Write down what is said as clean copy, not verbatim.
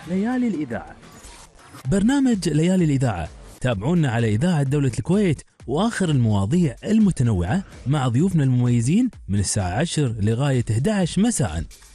ليالي الإذاعة. برنامج ليالي الإذاعة، تابعونا على إذاعة دولة الكويت وآخر المواضيع المتنوعة مع ضيوفنا المميزين من الساعة 10 لغاية 11 مساءً.